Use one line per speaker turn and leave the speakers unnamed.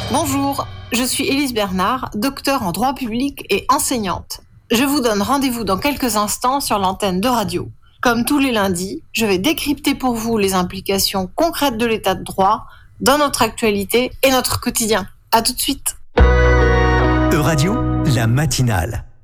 Bonjour, je suis Élise Bernard, docteure en droit public et enseignante. Je vous donne rendez-vous dans quelques instants sur l'antenne de radio. Comme tous les lundis, je vais décrypter pour vous les implications concrètes de l'état de droit dans notre actualité et notre quotidien. À tout de suite.
Euradio, la matinale.